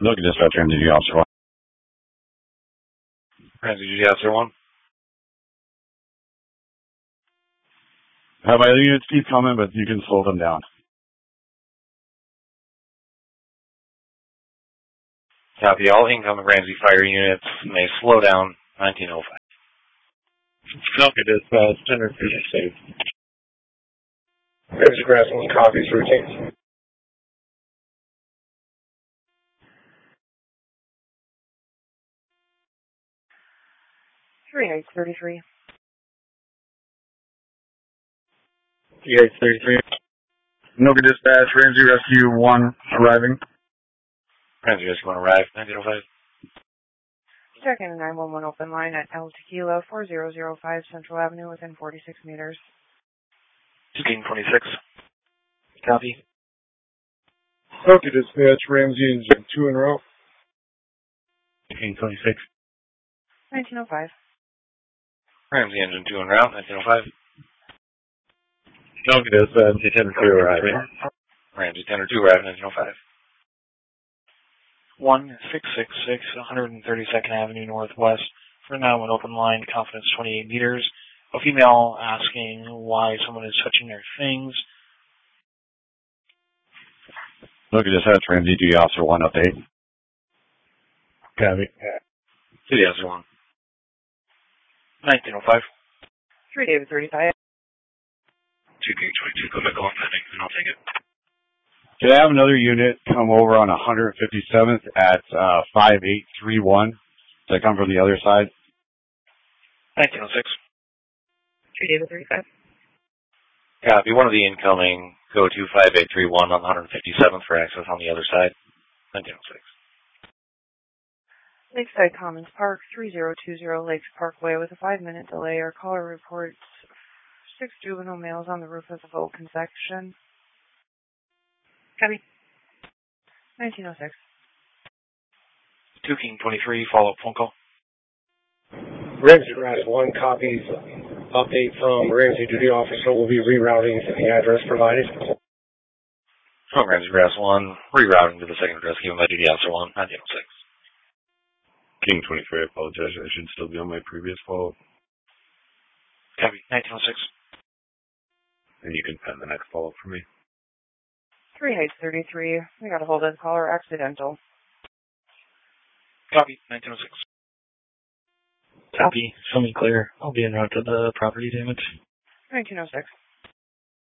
Look at dispatch, Ramsey Duty Officer 1. Ramsey Duty Officer 1. Have my other units keep coming, but you can slow them down. Copy. All incoming Ramsey fire units may slow down. 1905. Look at dispatch, tender for safe. Ramsey Grass 1 copies routine. Three Heights 33. 3 Heights 33. Noga dispatch, Ramsey Rescue 1 arriving. Ramsey Rescue 1 arrive. 1905. Checking 911 open line at El Tequila 4005 Central Avenue within 46 meters. King 26. Copy. Look at dispatch, Ramsey Engine 2 en route. King 26. 1905. Ramsey Engine 2 en route. 1905. Look at dispatch, tender 2 arriving. Ramsey Tender 2 arrive. 1905. 1666 132nd Avenue Northwest for now an open line, confidence 28 meters. A female asking why someone is touching their things. Look at dispatch, Ramsey Duty Officer 1 update. Copy. City Officer 1. 1905. 3 David 35. 2 King 22. Go back on pending, and I'll take it. Can I have another unit come over on 157th at 5831? Does that come from the other side? 1906. 3 David 35. Copy. One of the incoming go to 5831 on 157th for access on the other side. 1906. Lakeside Commons Park 3020 Lakes Parkway with a 5-minute delay. Our caller reports 6 juvenile males on the roof of the Vulcan section. Copy. 1906. 2 King 23, follow-up phone call. Ramsey Grass 1 copies update from Ramsey Duty Officer will be rerouting to the address provided. From Ramsey Grass 1, rerouting to the second address given by Duty Officer 1, 1906. King 23, I apologize. I should still be on my previous follow-up. Copy. 1906. And you can pen the next follow-up for me. 3 Heights 33. We got a hold of the caller accidental. Copy. 1906. Copy. Show me clear. I'll be en route to the property damage. 1906.